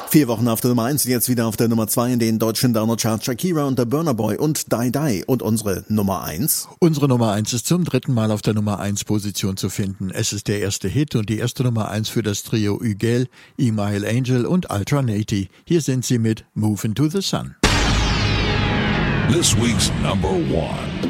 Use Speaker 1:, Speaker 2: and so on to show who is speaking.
Speaker 1: 4 Wochen auf der Nummer 1, jetzt wieder auf der Nummer 2 in den deutschen Download-Charts. Shakira und der Burna Boy und Die Die. Und unsere Nummer 1?
Speaker 2: Unsere Nummer 1 ist zum 3. Mal auf der Nummer 1 Position zu finden. Es ist der erste Hit und die erste Nummer 1 für das Trio Ügel, Email Angel und Ultra Nati. Hier sind sie mit Move Into the Sun.
Speaker 3: This week's number 1.